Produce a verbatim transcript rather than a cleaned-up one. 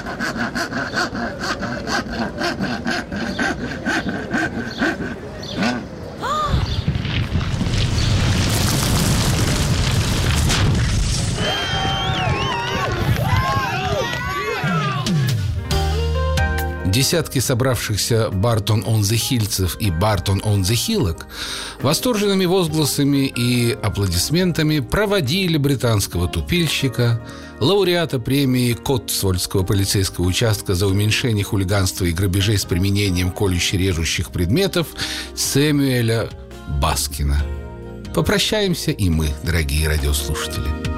Десятки собравшихся Бартон-он-зе-Хильцев и Бартон-он-зе-Хилок восторженными возгласами и аплодисментами проводили британского тупильщика, лауреата премии Котсвольдского полицейского участка за уменьшение хулиганства и грабежей с применением колюще-режущих предметов Сэмюэля Баскина. Попрощаемся и мы, дорогие радиослушатели.